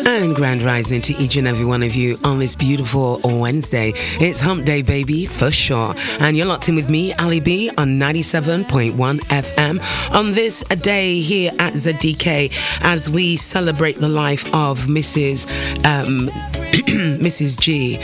And grand rising to each and every one of you on this beautiful Wednesday. It's Hump Day, baby, for sure. And you're locked in with me, Ali B, on 97.1 FM on this day here at ZDK as we celebrate the life of Mrs. Mrs. G,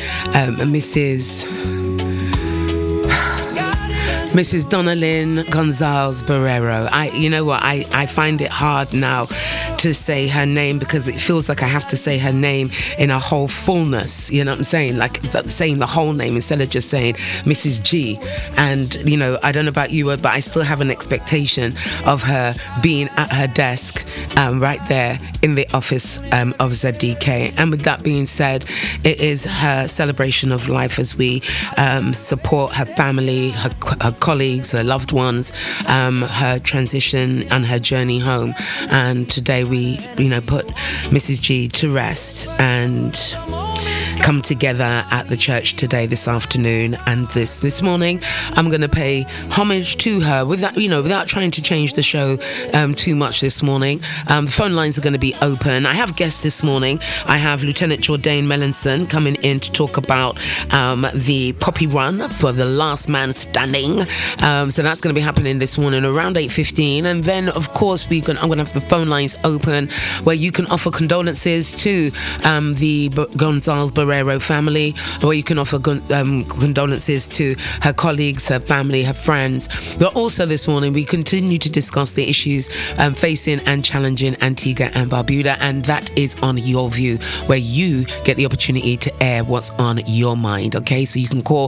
Mrs. Donalyn Gonzalez Barrero. I find it hard now to say her name because it feels like I have to say her name in a whole fullness. You know what I'm saying? Like saying the whole name instead of just saying Mrs. G. And, I don't know about you, but I still have an expectation of her being at her desk right there in the office of ZDK. And with that being said, it is her celebration of life as we support her family, her colleagues, her loved ones, her transition and her journey home. And today we, put Mrs. G to rest and come together at the church today, this afternoon, and this morning. I'm going to pay homage to her without trying to change the show too much this morning. The phone lines are going to be open. I have guests this morning. I have Lieutenant Jordan Melanson coming in to talk about the Poppy Run for the Last Man Standing. So that's going to be happening this morning around 8:15, and then of course I'm going to have the phone lines open where you can offer condolences to the Gonzalez Barrero family, or you can offer condolences to her colleagues, her family, her friends. But also this morning we continue to discuss the issues facing and challenging Antigua and Barbuda, and that is on Your View, where you get the opportunity to air what's on your mind. Okay, so you can call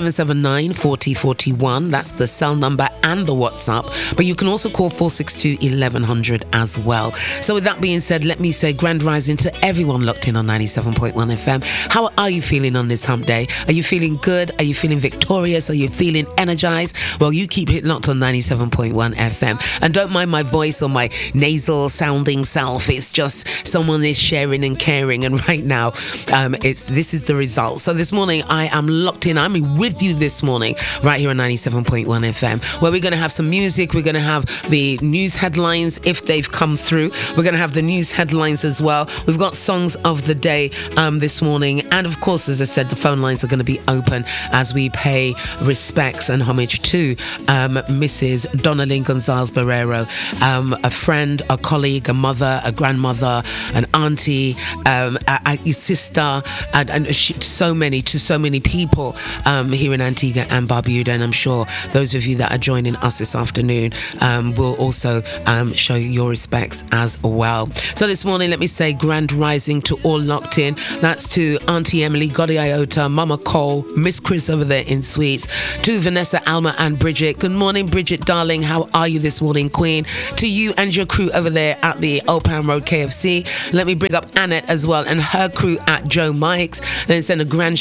779-4041. That's the cell number and the WhatsApp, but you can also call 462-1100 as well. So with that being said, let me say grand rising to everyone locked in on 97.1 FM. How are you feeling on this hump day? Are you feeling good? Are you feeling victorious? Are you feeling energized? Well, you keep it locked on 97.1 FM. And don't mind my voice or my nasal sounding self. It's just someone is sharing and caring. And right now, this is the result. So this morning, I am locked in. I'm with you this morning, right here on 97.1 FM, where we're going to have some music. We're going to have the news headlines if they've come through. We're going to have the news headlines as well. We've got songs of the day this morning. And of course, as I said, the phone lines are going to be open as we pay respects and homage to Mrs. Donalyn Gonzalez Barrero, a friend, a colleague, a mother, a grandmother, an auntie, a sister, and to so many people here in Antigua and Barbuda. And I'm sure those of you that are joining us this afternoon will also show your respects as well. So this morning, let me say grand rising to all locked in. That's to Auntie Emily, Gotti Iota, Mama Cole, Miss Chris over there in Sweets, to Vanessa, Alma and Bridget. Good morning, Bridget, darling. How are you this morning, Queen? To you and your crew over there at the Old Pound Road KFC. Let me bring up Annette as well and her crew at Joe Mike's. Then send a grand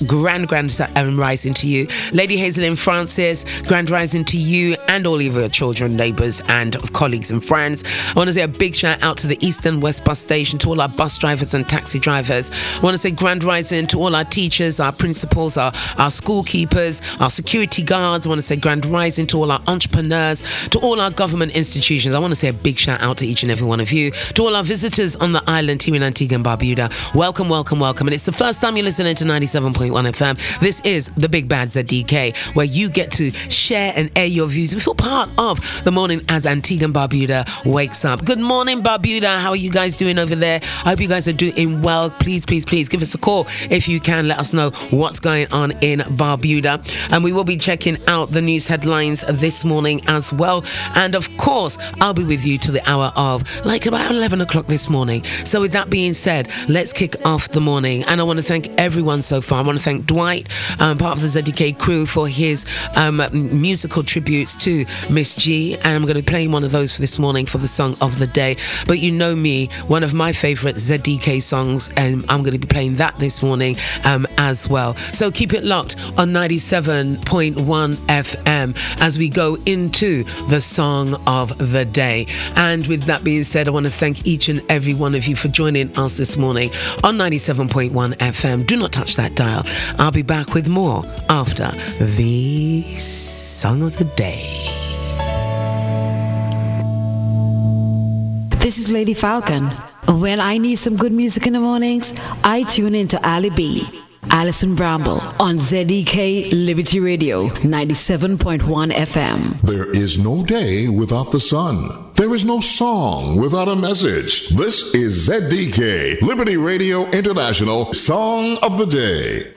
rising to you. Lady Hazelyn Francis, grand rising to you and all of your children, neighbours and colleagues and friends. I want to say a big shout out to the East and West bus station, to all our bus drivers and taxi drivers. I want to say grand rising to all our teachers, our principals, our school keepers, our security guards. I want to say grand rising to all our entrepreneurs, to all our government institutions. I want to say a big shout out to each and every one of you, to all our visitors on the island here in Antigua and Barbuda. Welcome, welcome, welcome. And it's the first time you're listening to 97.1 FM. This is the Big Bad ZDK, where you get to share and air your views. We feel part of the morning as Antigua and Barbuda wakes up. Good morning, Barbuda. How are you guys doing over there? I hope you guys are doing well. Please give us a call if you can. Let us know what's going on in Barbuda, and we will be checking out the news headlines this morning as well. And of course, I'll be with you to the hour of about 11 o'clock this morning. So with that being said, let's kick off the morning. And I want to thank everyone so far. I want to thank Dwight, part of the ZDK crew, for his musical tributes to Miss G, and I'm going to be playing one of those for this morning for the song of the day. But you know me, one of my favorite ZDK songs, and I'm going to be playing that this morning as well. So keep it locked on 97.1 FM as we go into the song of the day. And with that being said, I want to thank each and every one of you for joining us this morning on 97.1 FM. Do not touch that dial. I'll be back with more after the song of the day. This is Lady Falcon When I need some good music in the mornings, I tune into Ali B, Alison Bramble on ZDK Liberty Radio 97.1 FM. There is no day without the sun. There is no song without a message. This is ZDK Liberty Radio International Song of the Day.